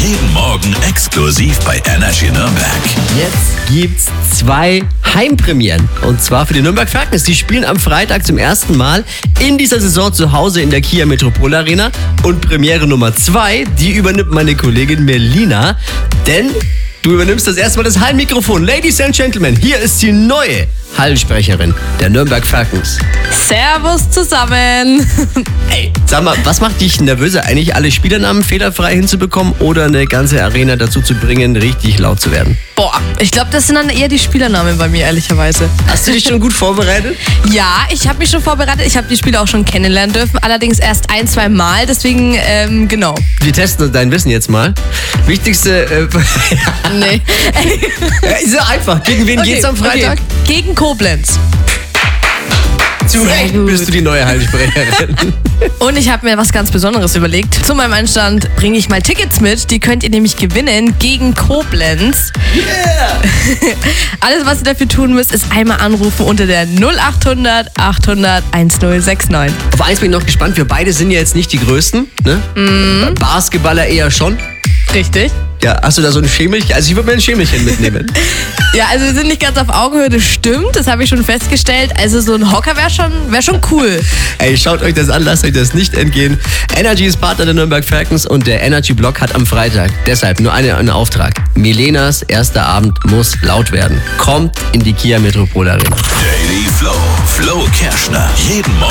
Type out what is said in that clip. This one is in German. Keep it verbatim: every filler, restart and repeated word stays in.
Jeden Morgen exklusiv bei Energy Nürnberg. Jetzt gibt's zwei Heimpremieren. Und zwar für die Nürnberg Falcons. Die spielen am Freitag zum ersten Mal in dieser Saison zu Hause in der Kia Metropol Arena. Und Premiere Nummer zwei, die übernimmt meine Kollegin Melina. Denn du übernimmst das erste Mal das Hallmikrofon. Ladies and Gentlemen, hier ist die neue Hallsprecherin der Nürnberg Falcons. Servus zusammen. Ey, sag mal, was macht dich nervöser? Eigentlich alle Spielernamen fehlerfrei hinzubekommen oder eine ganze Arena dazu zu bringen, richtig laut zu werden? Boah, ich glaube, das sind dann eher die Spielernamen bei mir, ehrlicherweise. Hast du dich schon gut vorbereitet? Ja, ich habe mich schon vorbereitet. Ich habe die Spieler auch schon kennenlernen dürfen. Allerdings erst ein, zwei Mal. Deswegen, ähm, genau. Wir testen dein Wissen jetzt mal. Wichtigste... Äh, Nee. ja, ist ja einfach. Gegen wen Okay, geht's am Freitag? Okay. Gegen Koblenz. Zu Recht gut. bist du die neue Hallsprecherin. Und ich habe mir was ganz Besonderes überlegt. Zu meinem Einstand bringe ich mal Tickets mit. Die könnt ihr nämlich gewinnen gegen Koblenz. Yeah! Alles, was ihr dafür tun müsst, ist einmal anrufen unter der null acht hundert achthundert1069. Auf eins bin ich noch gespannt. Wir beide sind ja jetzt nicht die Größten. Ne? Mm. Basketballer eher schon. Richtig. Ja, hast du da so ein Schemelchen? Also ich würde mir ein Schemelchen mitnehmen. Ja, also wir sind nicht ganz auf Augenhöhe, das stimmt. Das habe ich schon festgestellt. Also so ein Hocker wäre schon, wär schon cool. Ey, schaut euch das an, lasst euch das nicht entgehen. Energy ist Partner der Nürnberg Falcons und der Energy Block hat am Freitag deshalb nur einen, einen Auftrag. Milenas erster Abend muss laut werden. Kommt in die Kia Metropol Arena. Daily Flow, Flo Kerschner. Jeden Morgen